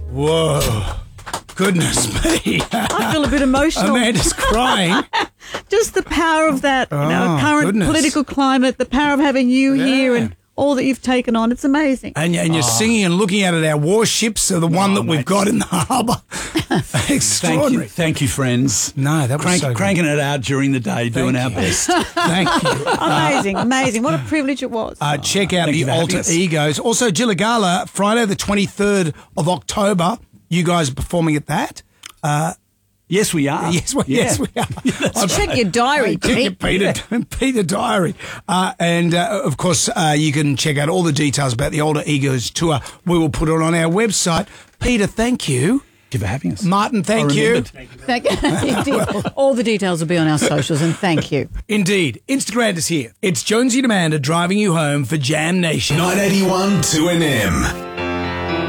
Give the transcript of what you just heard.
Whoa. Goodness me. I feel a bit emotional. Amanda's crying. Just the power of that current political climate, the power of having you here and all that you've taken on. It's amazing. And you're singing and looking at it. Our warships are the one that we've got in the harbour. Extraordinary. Thank you, friends. No, that was so good. Cranking it out during the day, doing our best. Thank you. Amazing. What a privilege it was. Check out the Alter Egos. Also, Gilligala, Friday the 23rd of October. You guys are performing at that? Yes, we are. Yes, we are. Check your diary, Pete. Peter Diary. And, of course, you can check out all the details about the Alter Egos tour. We will put it on our website. Peter, thank you. Thank you for having us. Martin, thank you. All the details will be on our socials, and thank you. Indeed. Instagram is here. It's Jonesy and Amanda driving you home for Jam Nation. 981 2NM.